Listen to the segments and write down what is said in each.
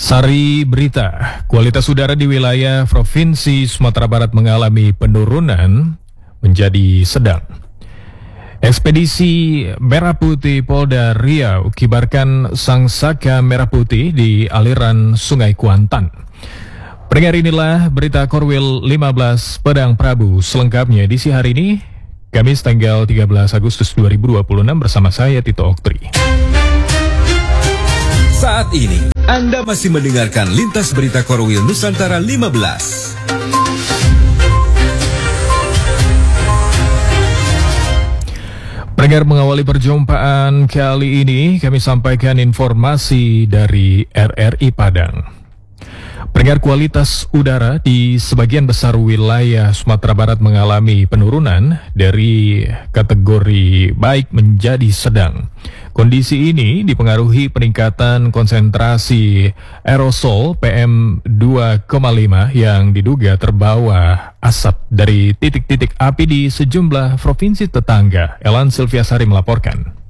Sari berita, kualitas udara di wilayah Provinsi Sumatera Barat mengalami penurunan menjadi sedang. Ekspedisi Merah Putih Polda Riau kibarkan sang saka merah putih di aliran Sungai Kuantan. Pendengar, inilah berita Korwil 15 Padang Prabu selengkapnya edisi hari ini, Kamis tanggal 13 Agustus 2026 bersama saya Tito Oktri. Saat ini, Anda masih mendengarkan Lintas Berita Korwil Nusantara 15. Pendengar, mengawali perjumpaan kali ini, kami sampaikan informasi dari RRI Padang. Pendengar, kualitas udara di sebagian besar wilayah Sumatera Barat mengalami penurunan dari kategori baik menjadi sedang. Kondisi ini dipengaruhi peningkatan konsentrasi aerosol PM2,5 yang diduga terbawa asap dari titik-titik api di sejumlah provinsi tetangga. Elan Silviasari melaporkan.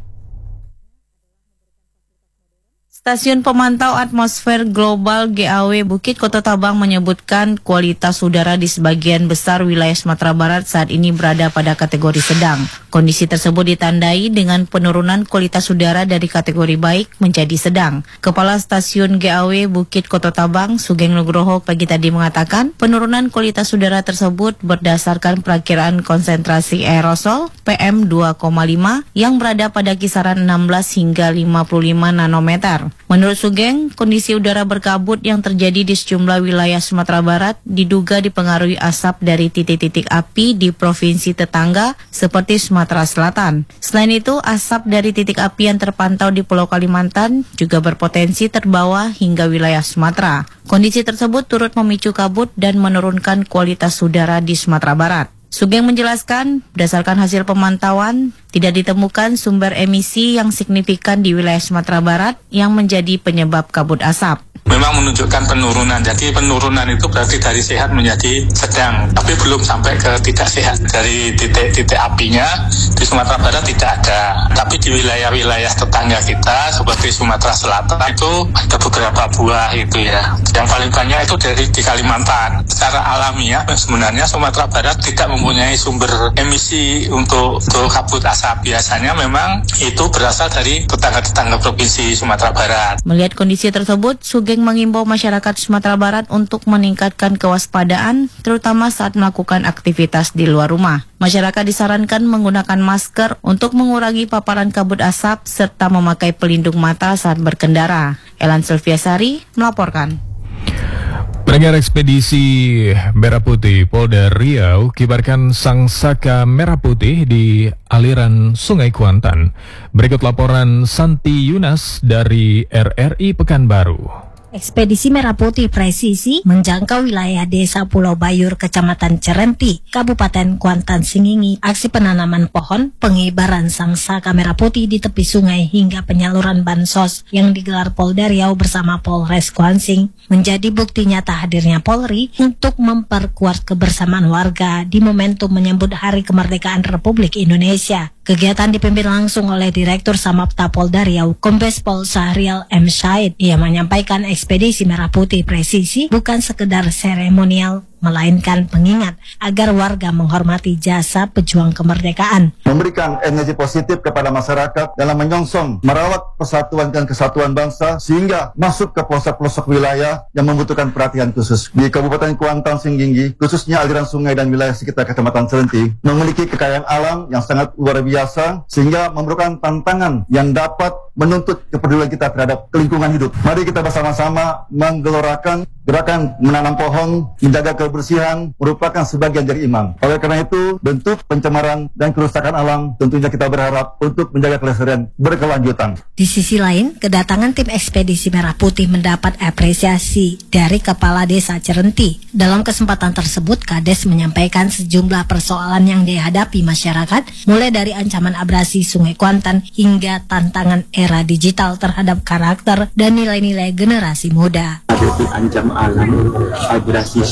Stasiun Pemantau Atmosfer Global GAW Bukit Kota Tabang menyebutkan kualitas udara di sebagian besar wilayah Sumatera Barat saat ini berada pada kategori sedang. Kondisi tersebut ditandai dengan penurunan kualitas udara dari kategori baik menjadi sedang. Kepala Stasiun GAW Bukit Kota Tabang, Sugeng Nugroho pagi tadi mengatakan penurunan kualitas udara tersebut berdasarkan perakiraan konsentrasi aerosol PM2,5 yang berada pada kisaran 16 hingga 55 nanometer. Menurut Sugeng, kondisi udara berkabut yang terjadi di sejumlah wilayah Sumatera Barat diduga dipengaruhi asap dari titik-titik api di provinsi tetangga seperti Sumatera Selatan. Selain itu, asap dari titik api yang terpantau di Pulau Kalimantan juga berpotensi terbawa hingga wilayah Sumatera. Kondisi tersebut turut memicu kabut dan menurunkan kualitas udara di Sumatera Barat. Sugeng menjelaskan, berdasarkan hasil pemantauan, tidak ditemukan sumber emisi yang signifikan di wilayah Sumatera Barat yang menjadi penyebab kabut asap. Memang menunjukkan penurunan, jadi penurunan itu berarti dari sehat menjadi sedang, tapi belum sampai ke tidak sehat. Dari titik-titik apinya di Sumatera Barat tidak ada, tapi di wilayah-wilayah tetangga kita seperti Sumatera Selatan itu ada beberapa buah itu ya. Yang paling banyak itu dari di Kalimantan. Secara alamiah sebenarnya Sumatera Barat tidak mempunyai sumber emisi untuk kabut asap. Biasanya memang itu berasal dari tetangga-tetangga provinsi Sumatera Barat. Melihat kondisi tersebut, Sugeng mengimbau masyarakat Sumatera Barat untuk meningkatkan kewaspadaan, terutama saat melakukan aktivitas di luar rumah. Masyarakat disarankan menggunakan masker untuk mengurangi paparan kabut asap serta memakai pelindung mata saat berkendara. Elan Silviasari melaporkan. Pendengar, ekspedisi Merah Putih Polda Riau kibarkan sang saka merah putih di aliran Sungai Kuantan. Berikut laporan Santi Yunas dari RRI Pekanbaru. Ekspedisi Merah Putih presisi menjangkau wilayah Desa Pulau Bayur, Kecamatan Cerenti, Kabupaten Kuantan Singingi. Aksi penanaman pohon, pengibaran sang saka merah putih di tepi sungai hingga penyaluran bansos yang digelar Polda Riau bersama Polres Kuansing menjadi bukti nyata hadirnya Polri untuk memperkuat kebersamaan warga di momentum menyambut Hari Kemerdekaan Republik Indonesia. Kegiatan dipimpin langsung oleh Direktur Samapta Polda Riau, Kombes Pol Sahrial M. Syahid. Ia menyampaikan ekspedisi Merah Putih presisi bukan sekedar seremonial, melainkan pengingat agar warga menghormati jasa pejuang kemerdekaan. Memberikan energi positif kepada masyarakat dalam menyongsong merawat persatuan dan kesatuan bangsa sehingga masuk ke pelosok-pelosok wilayah yang membutuhkan perhatian khusus. Di Kabupaten Kuantan Singingi, khususnya aliran sungai dan wilayah sekitar Kecamatan Cerenti, memiliki kekayaan alam yang sangat luar biasa sehingga memerlukan tantangan yang dapat menuntut kepedulian kita terhadap lingkungan hidup. Mari kita bersama-sama menggelorakan gerakan menanam pohon, menjaga kebersihan merupakan sebagian dari iman. Oleh karena itu, bentuk pencemaran dan kerusakan alam tentunya kita berharap untuk menjaga kelestarian berkelanjutan. Di sisi lain, kedatangan tim ekspedisi Merah Putih mendapat apresiasi dari Kepala Desa Cerenti. Dalam kesempatan tersebut, Kades menyampaikan sejumlah persoalan yang dihadapi masyarakat, mulai dari ancaman abrasi Sungai Kuantan hingga tantangan era digital terhadap karakter dan nilai-nilai generasi muda. Hadapi ancaman alam, abrasi Sungai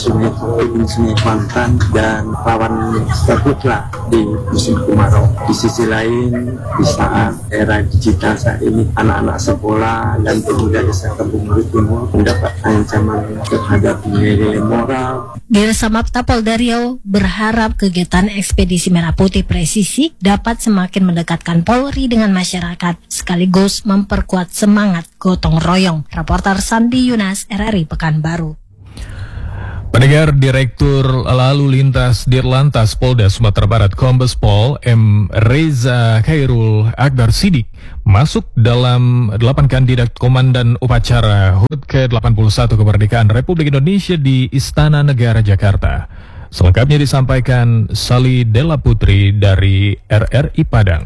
di Sungai Kuantan dan rawan terputlah di musim kemarau. Di sisi lain, di saat era digital saat ini, anak-anak sekolah dan pemuda desa Kampung Murid Timur mendapat ancaman terhadap nilai moral. Dirsamapta Polda Riau berharap kegiatan ekspedisi Merah Putih Presisi dapat semakin mendekatkan Polri dengan masyarakat, sekaligus memperkuat semangat gotong royong. Reporter Sandi Yunas, RRI Pekanbaru. Pendengar, Direktur Lalu Lintas Dirlantas Polda Sumatera Barat Kombes Pol M. Reza Khairul Akbar Sidik masuk dalam 8 kandidat komandan upacara HUT ke-81 kemerdekaan Republik Indonesia di Istana Negara Jakarta. Selengkapnya disampaikan Sali Della Putri dari RRI Padang.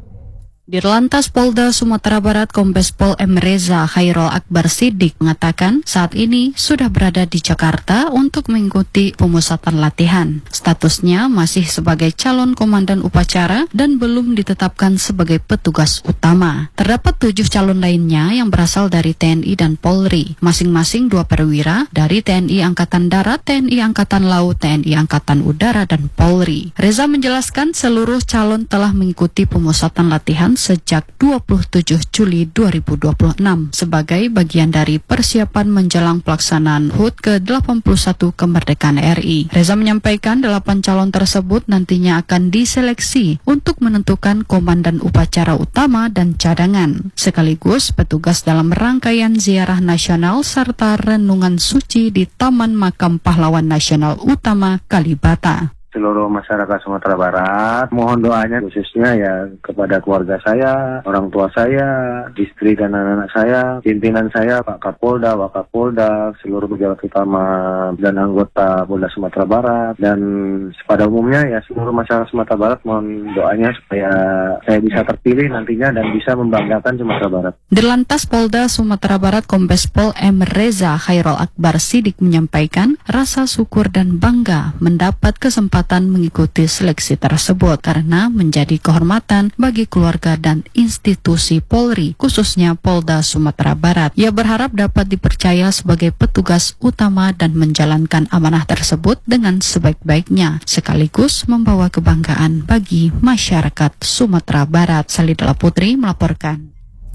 Dirlantas Polda Sumatera Barat Kombes Pol M. Reza Khairul Akbar Sidik mengatakan saat ini sudah berada di Jakarta untuk mengikuti pemusatan latihan. Statusnya masih sebagai calon komandan upacara dan belum ditetapkan sebagai petugas utama. Terdapat 7 calon lainnya yang berasal dari TNI dan Polri, masing-masing 2 perwira dari TNI Angkatan Darat, TNI Angkatan Laut, TNI Angkatan Udara, dan Polri. Reza menjelaskan seluruh calon telah mengikuti pemusatan latihan sejak 27 Juli 2026 sebagai bagian dari persiapan menjelang pelaksanaan HUT ke-81 kemerdekaan RI. Reza menyampaikan 8 calon tersebut nantinya akan diseleksi untuk menentukan komandan upacara utama dan cadangan, sekaligus petugas dalam rangkaian ziarah nasional serta renungan suci di Taman Makam Pahlawan Nasional Utama Kalibata. Seluruh masyarakat Sumatera Barat, mohon doanya khususnya ya kepada keluarga saya, orang tua saya, istri dan anak-anak saya, pimpinan saya, Pak Kapolda, Wakapolda, seluruh pejabat utama dan anggota Polda Sumatera Barat, dan pada umumnya ya seluruh masyarakat Sumatera Barat mohon doanya supaya saya bisa terpilih nantinya dan bisa membanggakan Sumatera Barat. Dirlantas Polda Sumatera Barat Kombes Pol M. Reza Khairul Akbar Sidik menyampaikan rasa syukur dan bangga mendapat kesempatan mengikuti seleksi tersebut karena menjadi kehormatan bagi keluarga dan institusi Polri, khususnya Polda Sumatera Barat. Ia berharap dapat dipercaya sebagai petugas utama dan menjalankan amanah tersebut dengan sebaik-baiknya, sekaligus membawa kebanggaan bagi masyarakat Sumatera Barat. Sali Della Putri melaporkan.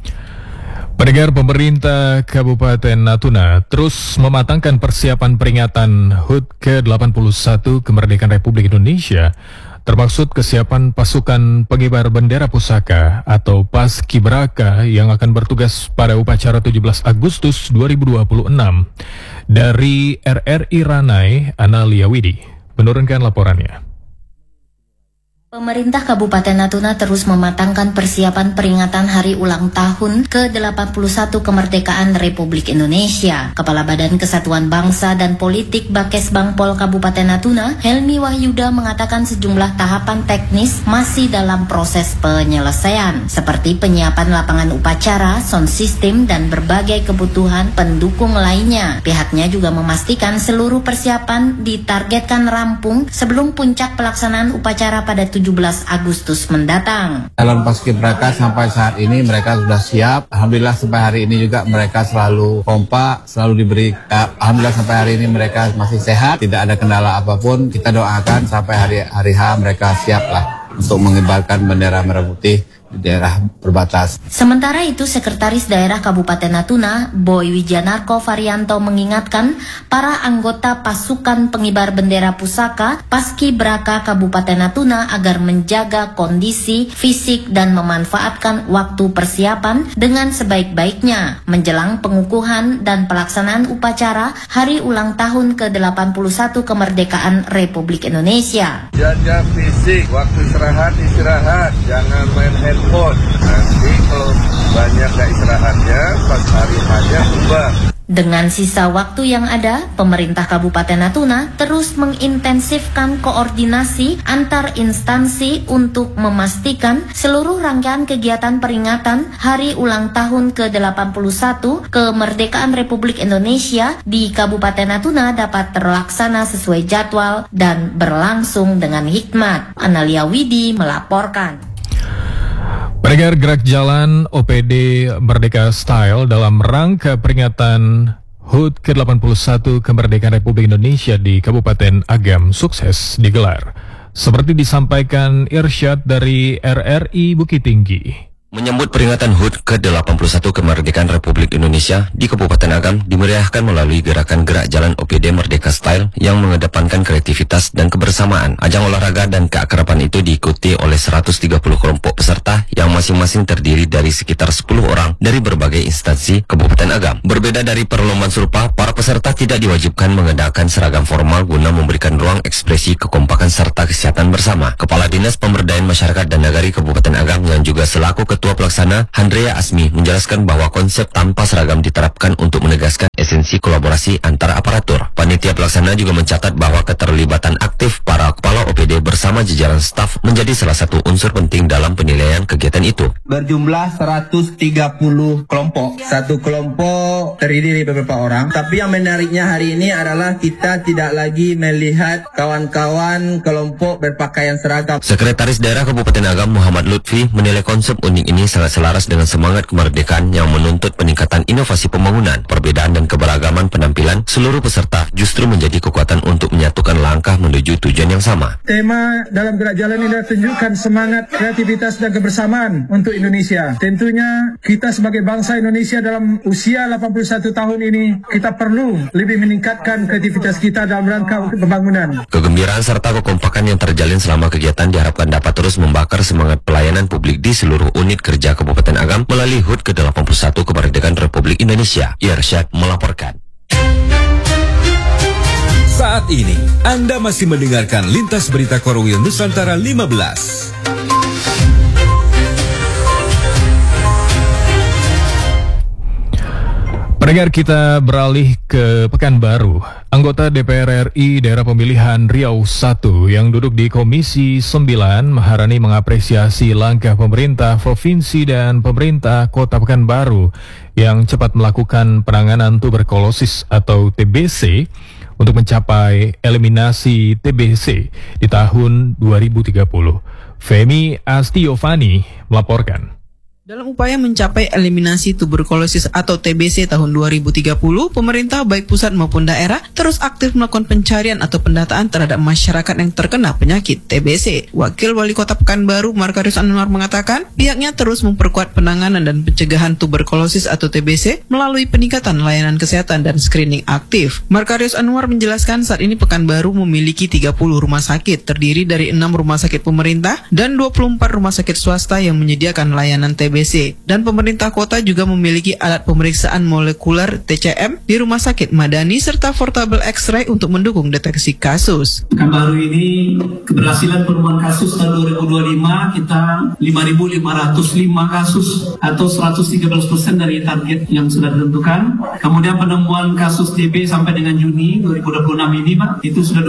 Pendengar, pemerintah Kabupaten Natuna terus mematangkan persiapan peringatan HUT ke-81 kemerdekaan Republik Indonesia, termaksud kesiapan pasukan pengibar bendera pusaka atau Paskibraka yang akan bertugas pada upacara 17 Agustus 2026. Dari RRI Ranai, Analia Widi menurunkan laporannya. Pemerintah Kabupaten Natuna terus mematangkan persiapan peringatan hari ulang tahun ke-81 kemerdekaan Republik Indonesia. Kepala Badan Kesatuan Bangsa dan Politik Bakes Bangpol Kabupaten Natuna, Helmi Wahyuda, mengatakan sejumlah tahapan teknis masih dalam proses penyelesaian, seperti penyiapan lapangan upacara, sound system, dan berbagai kebutuhan pendukung lainnya. Pihaknya juga memastikan seluruh persiapan ditargetkan rampung sebelum puncak pelaksanaan upacara pada 17 Agustus mendatang. Calon Paskibraka sampai saat ini mereka sudah siap. Alhamdulillah sampai hari ini juga mereka selalu kompak, selalu diberi. Alhamdulillah sampai hari ini mereka masih sehat, tidak ada kendala apapun. Kita doakan sampai hari H mereka siap lah untuk mengibarkan bendera merah putih di daerah berbatas. Sementara itu, Sekretaris Daerah Kabupaten Natuna, Boy Wijanarko Varianto, mengingatkan para anggota pasukan pengibar bendera pusaka Paskibraka Kabupaten Natuna agar menjaga kondisi fisik dan memanfaatkan waktu persiapan dengan sebaik-baiknya menjelang pengukuhan dan pelaksanaan upacara hari ulang tahun ke-81 kemerdekaan Republik Indonesia. Jaga fisik, waktu istirahat, jangan main handphone. Nanti kalau banyak gak istirahatnya, pas hari aja ubah. Dengan sisa waktu yang ada, pemerintah Kabupaten Natuna terus mengintensifkan koordinasi antar instansi untuk memastikan seluruh rangkaian kegiatan peringatan Hari Ulang Tahun ke-81 Kemerdekaan Republik Indonesia di Kabupaten Natuna dapat terlaksana sesuai jadwal dan berlangsung dengan hikmat. Analia Widi melaporkan. Pendengar, gerak jalan OPD Merdeka Style dalam rangka peringatan HUT ke-81 kemerdekaan Republik Indonesia di Kabupaten Agam sukses digelar. Seperti disampaikan Irsyad dari RRI Bukit Tinggi. Menyambut peringatan HUT ke-81 kemerdekaan Republik Indonesia di Kabupaten Agam dimeriahkan melalui gerakan gerak jalan OPD Merdeka Style yang mengedepankan kreativitas dan kebersamaan. Ajang olahraga dan keakraban itu diikuti oleh 130 kelompok peserta yang masing-masing terdiri dari sekitar 10 orang dari berbagai instansi Kabupaten Agam. Berbeda dari perlombaan serupa, para peserta tidak diwajibkan mengenakan seragam formal guna memberikan ruang ekspresi kekompakan serta kesehatan bersama. Kepala Dinas Pemberdayaan Masyarakat dan Nagari Kabupaten Agam yang juga selaku Ketua Pelaksana Handrea Asmi menjelaskan bahwa konsep tanpa seragam diterapkan untuk menegaskan esensi kolaborasi antara aparatur. Panitia pelaksana juga mencatat bahwa keterlibatan aktif para kepala OPD bersama jajaran staf menjadi salah satu unsur penting dalam penilaian kegiatan itu. Berjumlah 130 kelompok. Satu kelompok terdiri dari beberapa orang. Tapi yang menariknya hari ini adalah kita tidak lagi melihat kawan-kawan kelompok berpakaian seragam. Sekretaris Daerah Kabupaten Agam Muhammad Lutfi menilai konsep unik ini sangat selaras dengan semangat kemerdekaan yang menuntut peningkatan inovasi pembangunan. Perbedaan dan keberagaman penampilan seluruh peserta justru menjadi kekuatan untuk menyatukan langkah menuju tujuan yang sama. Tema dalam gerak jalan ini adalah tunjukkan semangat, kreativitas dan kebersamaan untuk Indonesia. Tentunya kita sebagai bangsa Indonesia dalam usia 81 tahun ini kita perlu lebih meningkatkan kreativitas kita dalam rangka untuk pembangunan. Kegembiraan serta kekompakan yang terjalin selama kegiatan diharapkan dapat terus membakar semangat pelayanan publik di seluruh unit kerja Kabupaten Agam melalui HUT ke-81 kemerdekaan Republik Indonesia. Irsyad melaporkan. Saat ini Anda masih mendengarkan Lintas Berita Korwil Nusantara 15. Pendengar, kita beralih ke Pekanbaru. Anggota DPR RI Daerah Pemilihan Riau 1 yang duduk di Komisi 9, Maharani mengapresiasi langkah pemerintah provinsi dan pemerintah Kota Pekanbaru yang cepat melakukan penanganan tuberkulosis atau TBC untuk mencapai eliminasi TBC di tahun 2030. Femi Astiovani melaporkan. Dalam upaya mencapai eliminasi tuberkulosis atau TBC tahun 2030, pemerintah baik pusat maupun daerah terus aktif melakukan pencarian atau pendataan terhadap masyarakat yang terkena penyakit TBC. Wakil Wali Kota Pekanbaru, Markarius Anwar mengatakan, pihaknya terus memperkuat penanganan dan pencegahan tuberkulosis atau TBC melalui peningkatan layanan kesehatan dan screening aktif. Markarius Anwar menjelaskan saat ini Pekanbaru memiliki 30 rumah sakit, terdiri dari 6 rumah sakit pemerintah dan 24 rumah sakit swasta yang menyediakan layanan TBC. Dan pemerintah kota juga memiliki alat pemeriksaan molekuler TCM di Rumah Sakit Madani serta portable X-ray untuk mendukung deteksi kasus. Pekanbaru ini keberhasilan penemuan kasus tahun 2025 kita 5.505 kasus atau 113% dari target yang sudah ditentukan. Kemudian penemuan kasus TB sampai dengan Juni 2026 ini Pak, itu sudah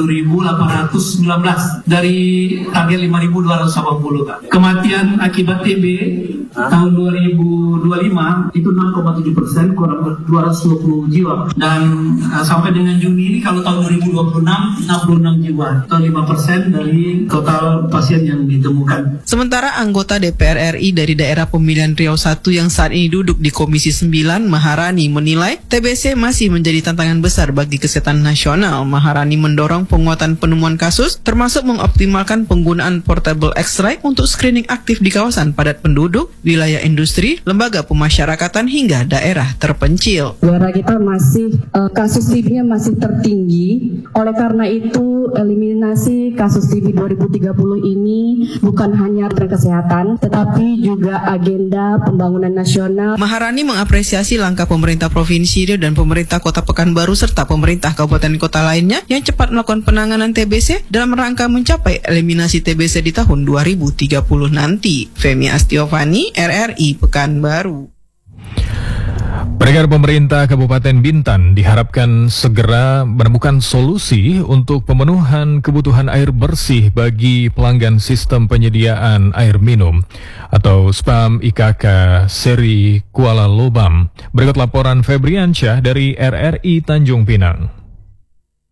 2.819 dari target 5.280 Pak. Kematian akibat TB tahun 2025 itu 6,7%, kurang 220 jiwa. Dan sampai dengan Juni ini kalau tahun 2026 66 jiwa atau 5% dari total pasien yang ditemukan. Sementara anggota DPR RI dari daerah pemilihan Riau 1 yang saat ini duduk di Komisi 9, Maharani menilai TBC masih menjadi tantangan besar bagi kesehatan nasional. Maharani mendorong penguatan penemuan kasus termasuk mengoptimalkan penggunaan portable X-ray untuk screening aktif di kawasan padat penduduk, wilayah industri, lembaga pemasyarakatan hingga daerah terpencil. Daerah kita masih kasus TB-nya masih tertinggi. Oleh karena itu, eliminasi kasus TB 2030 ini bukan hanya kesehatan, tetapi juga agenda pembangunan nasional. Maharani mengapresiasi langkah pemerintah Provinsi Riau dan pemerintah Kota Pekanbaru serta pemerintah kabupaten kota lainnya yang cepat melakukan penanganan TBC dalam rangka mencapai eliminasi TBC di tahun 2030 nanti. Femi Astiovani, RRI Pekanbaru. Pendengar, pemerintah Kabupaten Bintan diharapkan segera menemukan solusi untuk pemenuhan kebutuhan air bersih bagi pelanggan sistem penyediaan air minum atau SPAM IKK seri Kuala Lubam. Berikut laporan Febriansyah dari RRI Tanjung Pinang.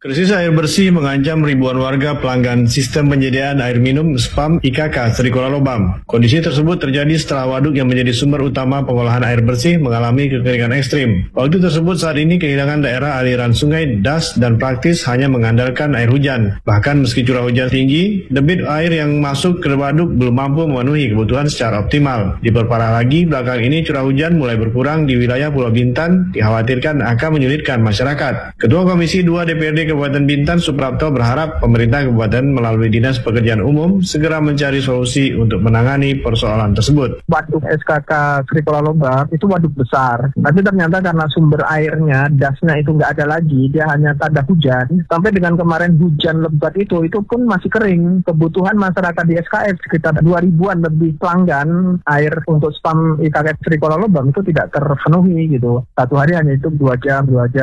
Krisis air bersih mengancam ribuan warga pelanggan sistem penyediaan air minum SPAM IKK Sri Kuala Lobam. Kondisi tersebut terjadi setelah waduk yang menjadi sumber utama pengolahan air bersih mengalami kekeringan ekstrim. Waktu tersebut saat ini kehilangan daerah aliran sungai, das, dan praktis hanya mengandalkan air hujan. Bahkan meski curah hujan tinggi, debit air yang masuk ke waduk belum mampu memenuhi kebutuhan secara optimal. Diperparah lagi, belakang ini curah hujan mulai berkurang di wilayah Pulau Bintan, dikhawatirkan akan menyulitkan masyarakat. Ketua Komisi 2 DPRD Kabupaten Bintan Suprapto berharap pemerintah kabupaten melalui Dinas Pekerjaan Umum segera mencari solusi untuk menangani persoalan tersebut. Waduk SKK Sri Kuala Lobam itu waduk besar, tapi ternyata karena sumber airnya, dasnya itu nggak ada lagi, dia hanya tanda hujan. Sampai dengan kemarin hujan lebat itu pun masih kering. Kebutuhan masyarakat di SKF sekitar 2.000-an lebih pelanggan air untuk SPAM IKK Sri Kuala Lobam itu tidak terpenuhi gitu. Satu hari hanya itu 2 jam.